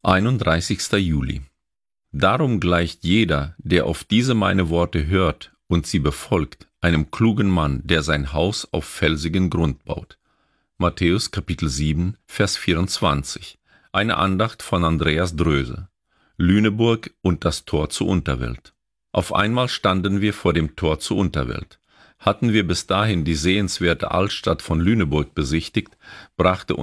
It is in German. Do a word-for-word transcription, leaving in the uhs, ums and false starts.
einunddreißigster Juli. Darum gleicht jeder, der auf diese meine Worte hört und sie befolgt, einem klugen Mann, der sein Haus auf felsigen Grund baut. Matthäus Kapitel sieben, Vers vierundzwanzig. Eine Andacht von Andreas Dröse. Lüneburg und das Tor zur Unterwelt. Auf einmal standen wir vor dem Tor zur Unterwelt. Hatten wir bis dahin die sehenswerte Altstadt von Lüneburg besichtigt, brachte